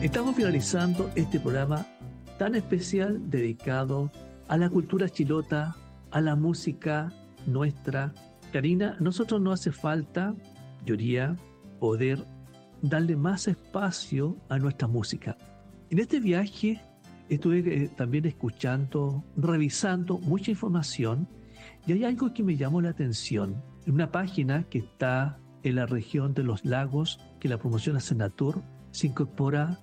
Estamos finalizando este programa tan especial dedicado a la cultura chilota, a la música nuestra. Karina, nosotros no hace falta, yo diría, poder darle más espacio a nuestra música. En este viaje estuve también escuchando, revisando mucha información y hay algo que me llamó la atención. En una página que está en la región de los lagos, que la promociona Senatur, se incorpora